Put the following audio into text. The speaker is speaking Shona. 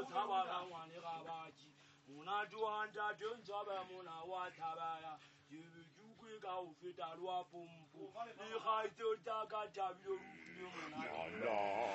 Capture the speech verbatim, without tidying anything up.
Sabaka one Rabaji, Muna Duanda, Junzaba Muna Watabaya, you quick out fit a Luapum, you hide your dagger,